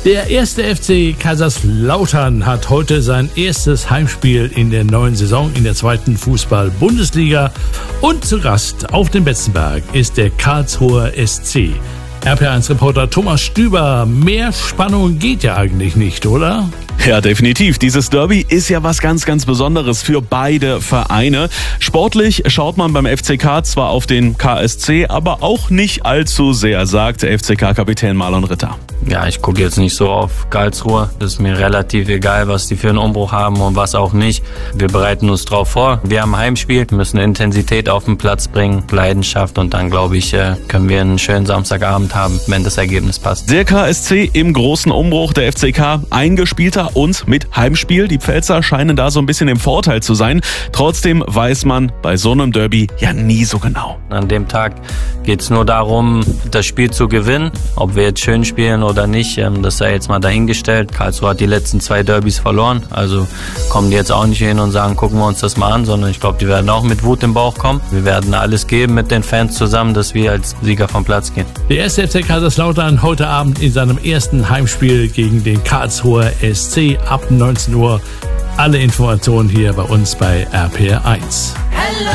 Der erste FC Kaiserslautern hat heute sein erstes Heimspiel in der neuen Saison in der zweiten Fußball-Bundesliga. Und zu Gast auf dem Betzenberg ist der Karlsruher SC. RPA1-Reporter Thomas Stüber, mehr Spannung geht ja eigentlich nicht, oder? Ja, definitiv. Dieses Derby ist ja was ganz, ganz Besonderes für beide Vereine. Sportlich schaut man beim FCK zwar auf den KSC, aber auch nicht allzu sehr, sagt FCK-Kapitän Marlon Ritter. Ja, ich gucke jetzt nicht so auf Karlsruhe. Das ist mir relativ egal, was die für einen Umbruch haben und was auch nicht. Wir bereiten uns drauf vor. Wir haben ein Heimspiel, müssen Intensität auf den Platz bringen, Leidenschaft und dann, glaube ich, können wir einen schönen Samstagabend haben, wenn das Ergebnis passt. Der KSC im großen Umbruch, der FCK eingespielter und mit Heimspiel. Die Pfälzer scheinen da so ein bisschen im Vorteil zu sein. Trotzdem weiß man bei so einem Derby ja nie so genau. An dem Tag geht es nur darum, das Spiel zu gewinnen. Ob wir jetzt schön spielen oder nicht, das sei jetzt mal dahingestellt. Karlsruhe hat die letzten 2 Derbys verloren, also kommen die jetzt auch nicht hin und sagen, gucken wir uns das mal an, sondern ich glaube, die werden auch mit Wut im Bauch kommen. Wir werden alles geben mit den Fans zusammen, dass wir als Sieger vom Platz gehen. Der erste FC Kaiserslautern heute Abend in seinem ersten Heimspiel gegen den Karlsruher SC ab 19 Uhr. Alle Informationen hier bei uns bei RPR1. Hello.